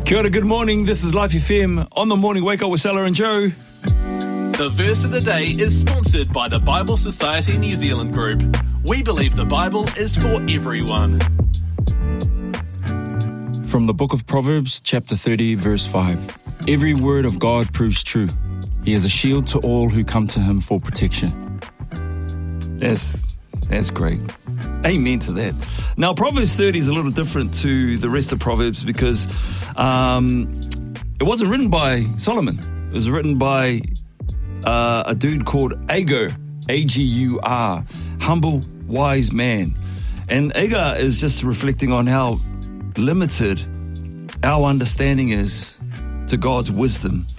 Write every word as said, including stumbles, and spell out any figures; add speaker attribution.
Speaker 1: Kia ora, good morning. This is Life F M on the Morning Wake Up with Stella and Joe.
Speaker 2: The verse of the day is sponsored by the Bible Society New Zealand Group. We believe the Bible is for everyone.
Speaker 3: From the book of Proverbs, chapter thirty, verse five. Every word of God proves true. He is a shield to all who come to him for protection.
Speaker 1: That's, that's great. Amen to that. Now, Proverbs thirty is a little different to the rest of Proverbs because um, it wasn't written by Solomon. It was written by uh, a dude called Agur, A G U R, humble, wise man. And Agur is just reflecting on how limited our understanding is to God's wisdom.